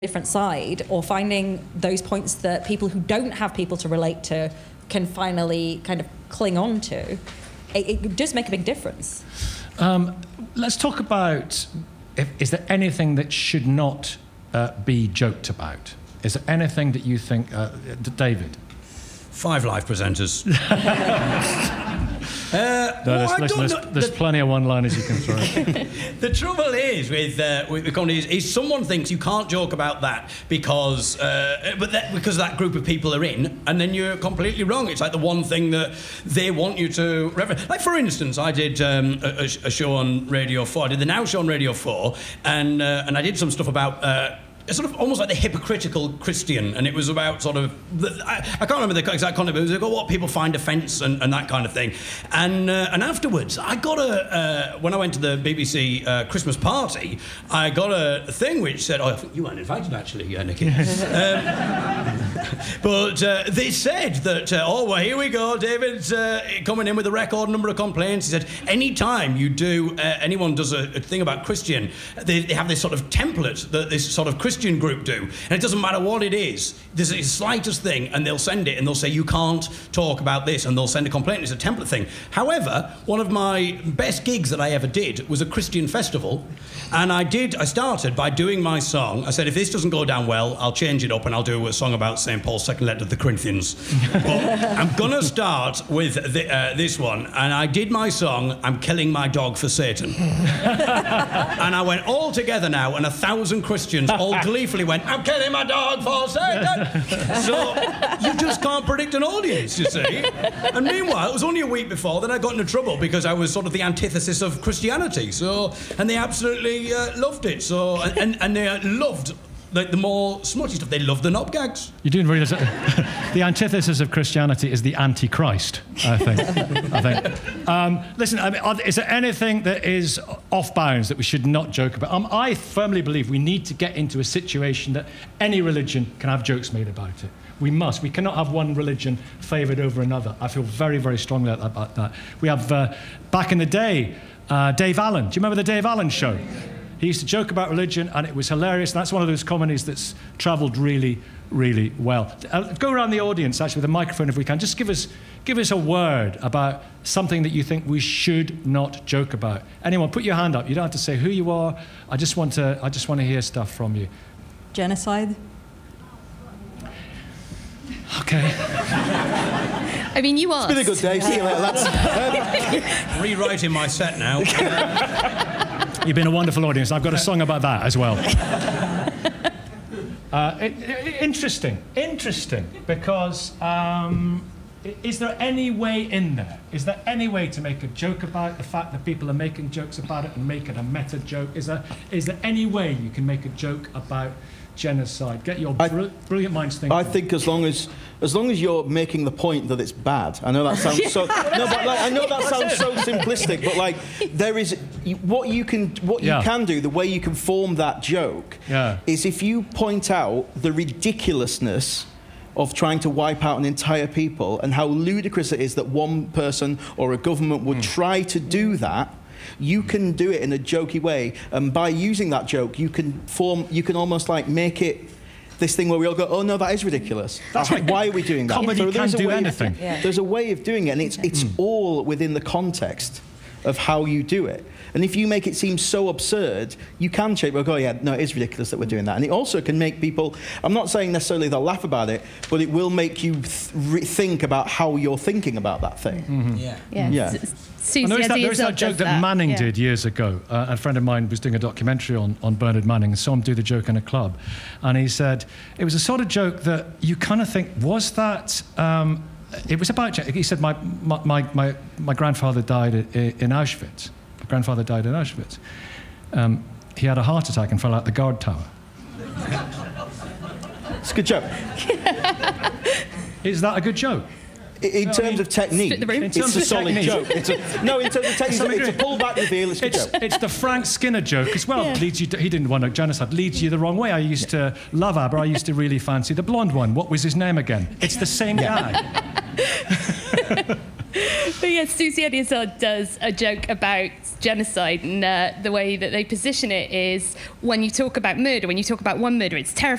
different side, or finding those points that people who don't have people to relate to can finally kind of cling on to, it does make a big difference. Let's talk about, is there anything that should not be joked about? Is there anything that you think, David? 5 Live presenters. There's plenty of one-liners you can throw. The trouble is with comedy is someone thinks you can't joke about that because that group of people are in, and then you're completely wrong. It's like the one thing that they want you to reference. Like, for instance, I did a show on Radio 4. I did the Now Show on Radio 4, and I did some stuff about sort of almost like the hypocritical Christian, and it was about sort of I can't remember the exact content, but it was about what people find offence and that kind of thing. And afterwards, I got when I went to the BBC Christmas party, I got a thing which said, I think you weren't invited actually, Nicky. But they said that, well, here we go, David's coming in with a record number of complaints. He said, any time you do, anyone does a thing about Christian, they have this sort of template that this sort of Christian group do, and it doesn't matter what it is, there's the slightest thing, and they'll send it, and they'll say, you can't talk about this, and they'll send a complaint. It's a template thing. However, one of my best gigs that I ever did was a Christian festival, and I started by doing my song. I said, if this doesn't go down well, I'll change it up, and I'll do a song about St. Paul's second letter to the Corinthians. But I'm gonna start with this one, and I did my song, I'm killing my dog for Satan. And I went all together now, and 1,000 Christians all gleefully went, I'm killing my dog for Satan. So you just can't predict an audience, you see. And meanwhile, it was only a week before, then I got into trouble because I was sort of the antithesis of Christianity. So, and they absolutely loved it. So, and they loved the more smutty stuff. They loved the knob gags. You're doing really... The antithesis of Christianity is the Antichrist, I think. Listen, I mean, is there anything that is off bounds that we should not joke about? I firmly believe we need to get into a situation that any religion can have jokes made about it. We must. We cannot have one religion favoured over another. I feel very, very strongly about that. We have, back in the day, Dave Allen. Do you remember the Dave Allen show? He used to joke about religion, and it was hilarious. And that's one of those comedies that's travelled really, really well. Go around the audience, actually, with a microphone, if we can. Just give us a word about something that you think we should not joke about. Anyone, put your hand up. You don't have to say who you are. I just want to hear stuff from you. Genocide. Okay. I mean, you asked. It's been a good day. See you later, lads. Rewriting my set now. You've been a wonderful audience. I've got a song about that as well. Interesting, because is there any way in there? Is there any way to make a joke about the fact that people are making jokes about it and make it a meta joke? Is there any way you can make a joke about genocide? Get your brilliant minds thinking. I think as long as you're making the point that it's bad. I know that sounds so. No, but I know that sounds so simplistic. But there is what you can do. The way you can form that joke is if you point out the ridiculousness of trying to wipe out an entire people and how ludicrous it is that one person or a government would try to do that. You can do it in a jokey way, and by using that joke, you can almost make it this thing where we all go, oh no, that is ridiculous. That's right. Why are we doing that? Comedy can do anything. There's a way of doing it, and it's all within the context of how you do it. And if you make it seem so absurd, you can change. Well, go, yeah, no, it is ridiculous that we're doing that. And it also can make people, I'm not saying necessarily they'll laugh about it, but it will make you think about how you're thinking about that thing. Mm-hmm. Yeah. There is that joke that Manning did years ago. A friend of mine was doing a documentary on Bernard Manning and saw him do the joke in a club. And he said, it was a sort of joke that you kind of think, was that... it was about... He said, my grandfather died in Auschwitz. My grandfather died in Auschwitz. He had a heart attack and fell out the guard tower. It's a good joke. Is that a good joke? In terms of technique, it's a solid joke. In terms of technique, it's a pull-back reveal, it's a good joke. It's the Frank Skinner joke as well. Yeah. He didn't want to genocide. Leads you the wrong way. I used to love ABBA. I used to really fancy the blonde one. What was his name again? It's the same guy. But yes, Susie Ediason does a joke about genocide, and the way that they position it is when you talk about murder, when you talk about one murder, it's terrifying.